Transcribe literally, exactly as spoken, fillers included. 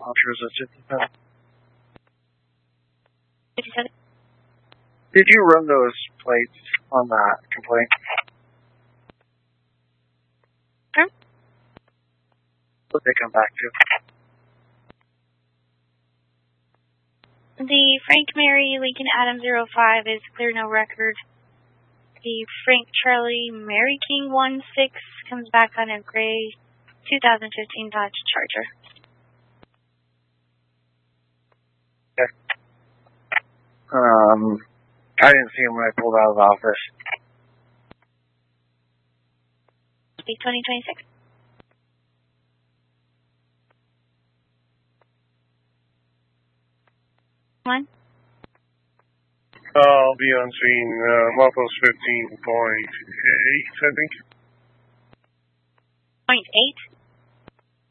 sure it was fifty-seven. fifty-seven. Did you run those plates on that complaint? Sure. What did they come back to? The Frank Mary Lincoln Adam zero five is clear, no record. The Frank Charlie Mary King one six comes back on a gray two thousand fifteen Dodge Charger. Okay. Um, I didn't see him when I pulled out of the office. twenty twenty-six. One. I'll be on scene. Uh, Muffles fifteen point eight, I think. Point eight.